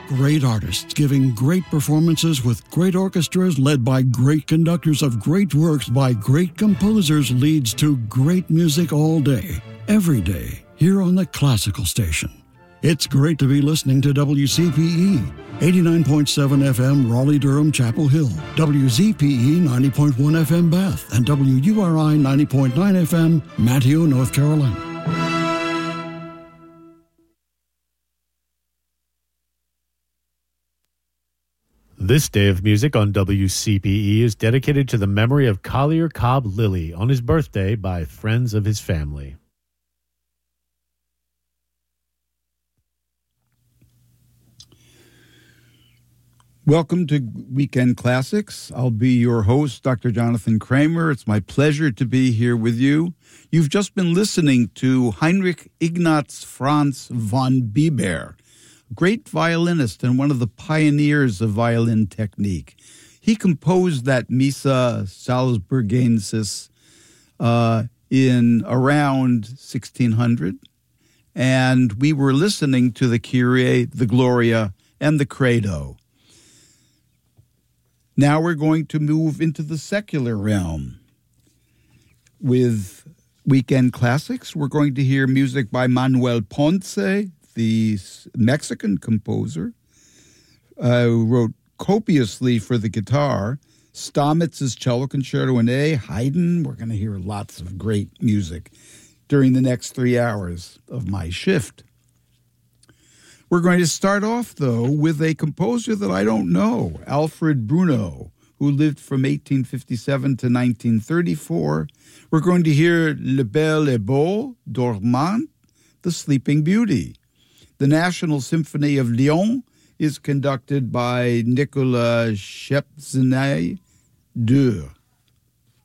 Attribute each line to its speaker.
Speaker 1: Great artists giving great performances with great orchestras led by great conductors of great works by great composers leads to great music all day, every day, here on the Classical Station. It's great to be listening to WCPE, 89.7 FM Raleigh-Durham Chapel Hill, WZPE 90.1 FM Bath, and WURI 90.9 FM Manteo, North Carolina.
Speaker 2: This day of music on WCPE is dedicated to the memory of Collier Cobb Lilly on his birthday by friends of his family.
Speaker 3: Welcome to Weekend Classics. I'll be your host, Dr. Jonathan Kramer. It's my pleasure to be here with you. You've just been listening to Heinrich Ignaz Franz von Bieber, great violinist and one of the pioneers of violin technique. He composed that Missa Salzburgensis in around 1600, and we were listening to the Kyrie, the Gloria, and the Credo. Now we're going to move into the secular realm. With Weekend Classics, we're going to hear music by Manuel Ponce, the Mexican composer, who wrote copiously for the guitar. Stammetz's Cello Concerto in A, Haydn. We're going to hear lots of great music during the next 3 hours of my shift. We're going to start off, though, with a composer that I don't know, Alfred Bruno, who lived from 1857 to 1934. We're going to hear Le Bel et Beau, Dormant, The Sleeping Beauty. The National Symphony of Lyon is conducted by Nicolas Shepzeny II.